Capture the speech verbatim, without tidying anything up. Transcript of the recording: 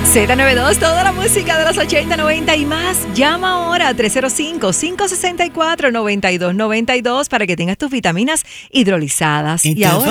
Z noventa y dos, toda la música de los ochenta, noventa y más. Llama ahora a tres cero cinco, cinco seis cuatro, nueve dos nueve dos para que tengas tus vitaminas hidrolizadas. Y ahora